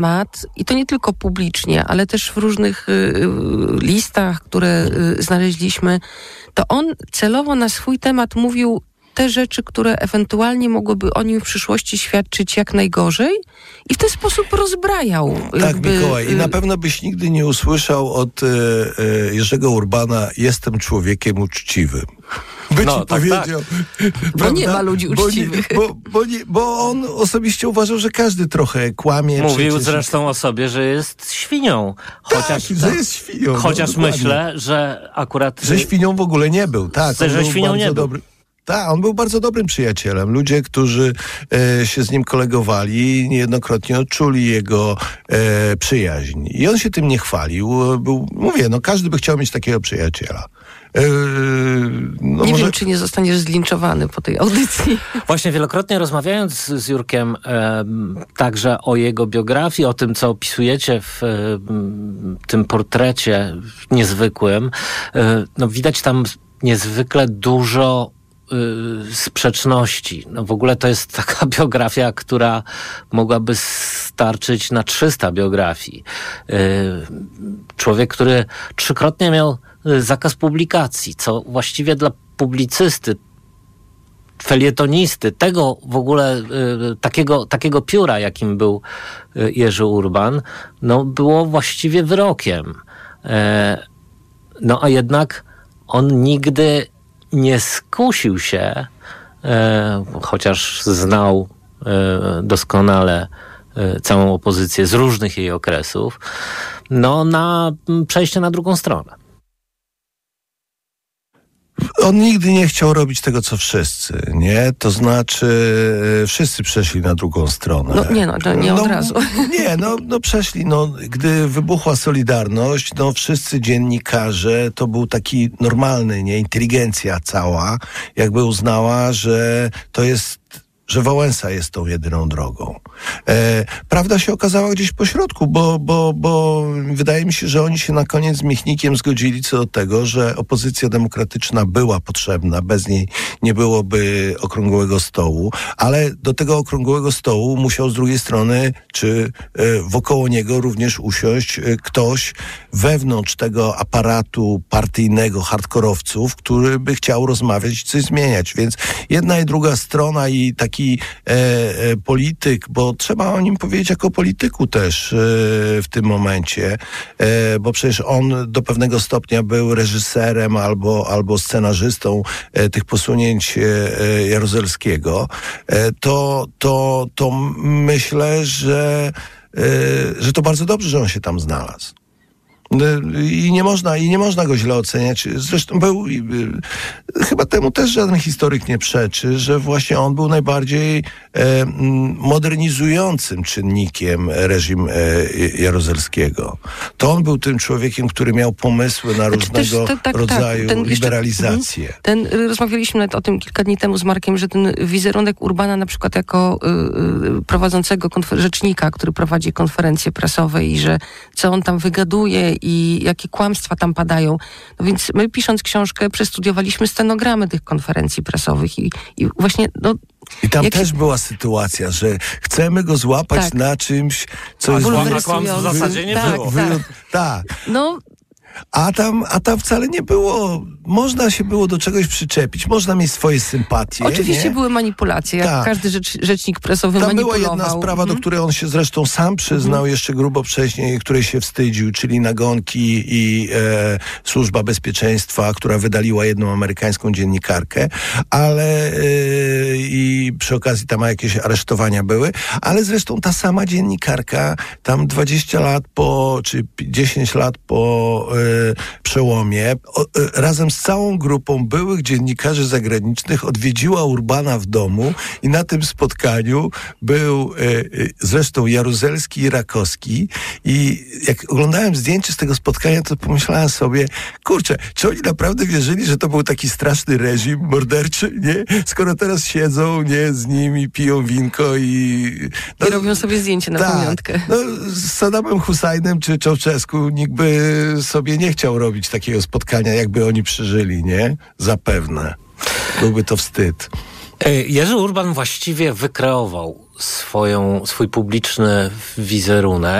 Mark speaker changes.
Speaker 1: i to nie tylko publicznie, ale też w różnych listach, które znaleźliśmy, to on celowo na swój temat mówił te rzeczy, które ewentualnie mogłyby o nim w przyszłości świadczyć jak najgorzej i w ten sposób rozbrajał.
Speaker 2: Tak, Mikołaj. I na pewno byś nigdy nie usłyszał od Jerzego Urbana: jestem człowiekiem uczciwym. By ci powiedział.
Speaker 1: Tak. Bo nie ma ludzi uczciwych.
Speaker 2: Bo on osobiście uważał, że każdy trochę kłamie.
Speaker 3: Mówił zresztą o sobie, że jest świnią.
Speaker 2: Że jest świnią.
Speaker 3: Chociaż myślę, że akurat...
Speaker 2: Że świnią w ogóle nie był. Tak,
Speaker 3: że świnią nie był.
Speaker 2: Tak, on był bardzo dobrym przyjacielem. Ludzie, którzy się z nim kolegowali, niejednokrotnie odczuli jego przyjaźń. I on się tym nie chwalił. Każdy by chciał mieć takiego przyjaciela.
Speaker 1: Nie wiem, czy nie zostaniesz zlinczowany po tej audycji.
Speaker 3: Właśnie wielokrotnie rozmawiając z Jurkiem także o jego biografii, o tym, co opisujecie w tym portrecie niezwykłym, widać tam niezwykle dużo sprzeczności. W ogóle to jest taka biografia, która mogłaby starczyć na 300 biografii. Człowiek, który 3-krotnie miał zakaz publikacji, co właściwie dla publicysty, felietonisty, tego w ogóle takiego pióra, jakim był Jerzy Urban, było właściwie wyrokiem. A jednak on nigdy nie skusił się, chociaż znał doskonale całą opozycję z różnych jej okresów, na przejście na drugą stronę.
Speaker 2: On nigdy nie chciał robić tego, co wszyscy, nie? To znaczy, wszyscy przeszli na drugą stronę.
Speaker 1: Nie od razu.
Speaker 2: Przeszli. Gdy wybuchła Solidarność, wszyscy dziennikarze, to był taki normalny, inteligencja cała, jakby uznała, że to jest, że Wałęsa jest tą jedyną drogą. Prawda się okazała gdzieś po środku, bo wydaje mi się, że oni się na koniec z Michnikiem zgodzili co do tego, że opozycja demokratyczna była potrzebna, bez niej nie byłoby okrągłego stołu, ale do tego okrągłego stołu musiał z drugiej strony, czy wokoło niego również usiąść ktoś wewnątrz tego aparatu partyjnego hardkorowców, który by chciał rozmawiać i coś zmieniać. Więc jedna i druga strona i taki polityk, bo trzeba o nim powiedzieć jako polityku też w tym momencie, bo przecież on do pewnego stopnia był reżyserem albo scenarzystą tych posunięć Jaruzelskiego, to myślę, że to bardzo dobrze, że on się tam znalazł. I nie można go źle oceniać. Zresztą chyba temu też żaden historyk nie przeczy, że właśnie on był najbardziej modernizującym czynnikiem reżim Jaruzelskiego. To on był tym człowiekiem, który miał pomysły na różnego rodzaju liberalizację.
Speaker 1: Rozmawialiśmy nawet o tym kilka dni temu z Markiem, że ten wizerunek Urbana na przykład jako prowadzącego rzecznika, który prowadzi konferencje prasowe i że co on tam wygaduje i jakie kłamstwa tam padają. Więc my, pisząc książkę, przestudiowaliśmy stenogramy tych konferencji prasowych i właśnie...
Speaker 2: I tam też była sytuacja, że chcemy go złapać na czymś, co jest...
Speaker 3: A kłamstw w zasadzie nie było.
Speaker 2: Tak. A tam wcale nie było. Można się było do czegoś przyczepić, można mieć swoje sympatie.
Speaker 1: Oczywiście były manipulacje, jak każdy rzecznik prasowy manipulował.
Speaker 2: Była jedna sprawa, do której on się zresztą sam przyznał jeszcze grubo wcześniej, której się wstydził, czyli nagonki i Służba Bezpieczeństwa, która wydaliła jedną amerykańską dziennikarkę, ale i przy okazji tam jakieś aresztowania były, ale zresztą ta sama dziennikarka tam 20 lat czy 10 lat po przełomie, razem z całą grupą byłych dziennikarzy zagranicznych odwiedziła Urbana w domu i na tym spotkaniu był zresztą Jaruzelski i Rakowski i jak oglądałem zdjęcie z tego spotkania, to pomyślałem sobie, kurczę, czy oni naprawdę wierzyli, że to był taki straszny reżim morderczy, nie? Skoro teraz siedzą, nie, z nimi, piją winko i
Speaker 1: robią sobie zdjęcie na pamiątkę.
Speaker 2: Z Saddamem Husajnem czy Ceausescu nikt by sobie nie chciał robić takiego spotkania, jakby oni przeżyli, nie? Zapewne. Byłby to wstyd.
Speaker 3: Jerzy Urban właściwie wykreował swój publiczny wizerunek.